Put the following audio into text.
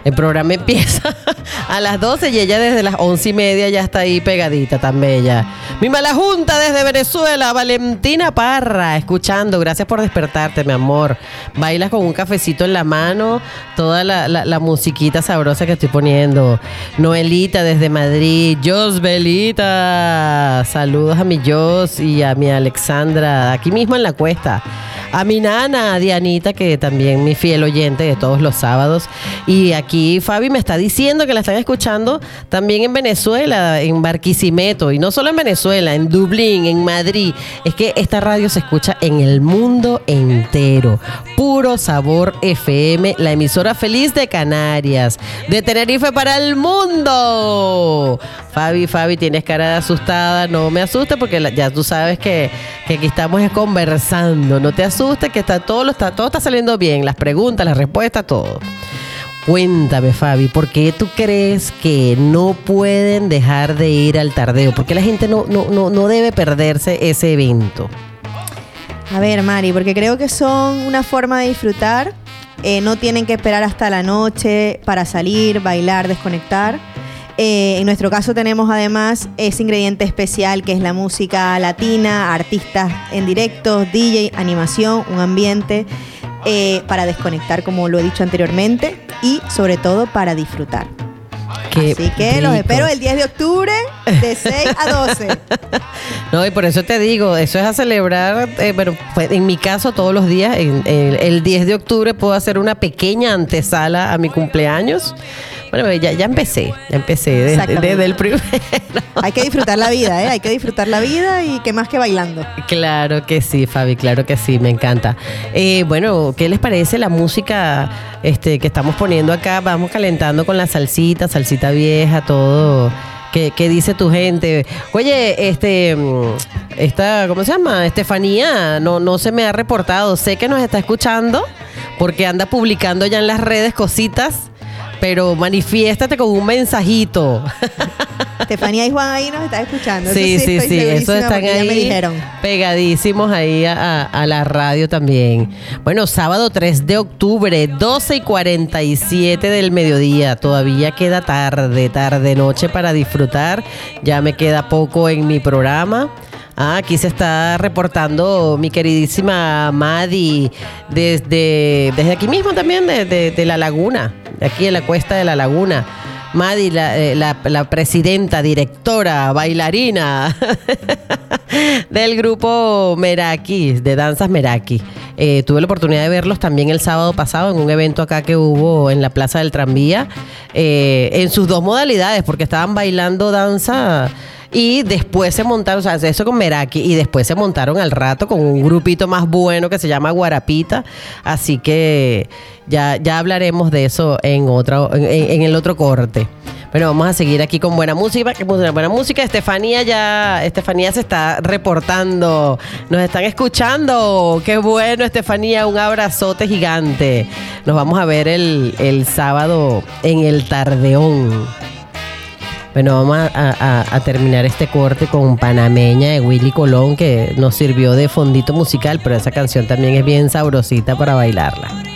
El programa empieza a las 12 y ella desde las 11:30 ya está ahí pegadita, tan bella. Mi mala junta desde Venezuela, Valentina Parra, escuchando. Gracias por despertarte, mi amor. Bailas con un cafecito en la mano, toda la musiquita sabrosa que estoy poniendo. Noelita desde Madrid, Josbelita. Saludos a mi Jos y a mi Alexandra, aquí mismo en la cuesta. A mi nana, Dianita, que también mi fiel oyente de todos los sábados. Y aquí Fabi me está diciendo que la están escuchando también en Venezuela, en Barquisimeto. Y no solo en Venezuela, en Dublín, en Madrid. Es que esta radio se escucha en el mundo entero. Puro Sabor FM, la emisora feliz de Canarias. De Tenerife para el mundo. Fabi, tienes cara de asustada. No me asustes porque ya tú sabes que aquí estamos conversando. No te asustes que todo está saliendo bien. Las preguntas, las respuestas, todo. Cuéntame, Fabi, ¿por qué tú crees que no pueden dejar de ir al tardeo? ¿Por qué la gente no debe perderse ese evento? A ver, Mari, porque creo que son una forma de disfrutar. No tienen que esperar hasta la noche para salir, bailar, desconectar. En nuestro caso tenemos además ese ingrediente especial que es la música latina, artistas en directo, DJ, animación, un ambiente para desconectar, como lo he dicho anteriormente, y sobre todo para disfrutar. Así que rico. Los espero el 10 de octubre de 6 a 12. No, y por eso te digo, eso es a celebrar, bueno, pues en mi caso todos los días, el 10 de octubre puedo hacer una pequeña antesala a mi cumpleaños. Bueno, ya empecé desde el primero. Hay que disfrutar la vida, hay que disfrutar la vida y qué más que bailando. Claro que sí, Fabi, claro que sí, me encanta. Bueno, ¿qué les parece la música que estamos poniendo acá? Vamos calentando con la salsita vieja, todo. ¿Qué dice tu gente? Oye, ¿cómo se llama? Estefanía, no se me ha reportado. Sé que nos está escuchando porque anda publicando ya en las redes cositas. Pero manifiéstate con un mensajito. Estefanía y Juan ahí nos están escuchando. Sí, eso están ahí me dijeron. Pegadísimos ahí a la radio también. Bueno, sábado 3 de octubre, 12:47 del mediodía. Todavía queda tarde, noche para disfrutar. Ya me queda poco en mi programa. Aquí se está reportando mi queridísima Madi desde aquí mismo también, de La Laguna, aquí en la cuesta de La Laguna. Madi, la presidenta, directora, bailarina del grupo Meraki, de danzas Meraki. Tuve la oportunidad de verlos también el sábado pasado en un evento acá que hubo en la Plaza del Tranvía, en sus dos modalidades, porque estaban bailando danza. Y después se montaron, o sea, eso con Meraki, y después se montaron al rato con un grupito más bueno que se llama Guarapita. Así que ya hablaremos de eso en el otro corte. Bueno, vamos a seguir aquí con buena música. Estefanía se está reportando. Nos están escuchando. Qué bueno, Estefanía. Un abrazote gigante. Nos vamos a ver el sábado en el Tardeón. Bueno, vamos a terminar este corte con Panameña de Willy Colón, que nos sirvió de fondito musical, pero esa canción también es bien sabrosita para bailarla.